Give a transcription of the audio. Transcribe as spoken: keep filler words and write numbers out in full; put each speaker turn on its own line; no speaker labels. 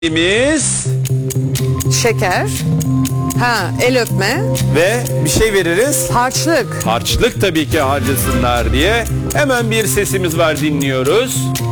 Biz
Şeker. Ha, el öpme.
ve bir şey veririz.
Harçlık.
Harçlık tabii ki harcasınlar diye. Hemen bir sesimiz var, dinliyoruz.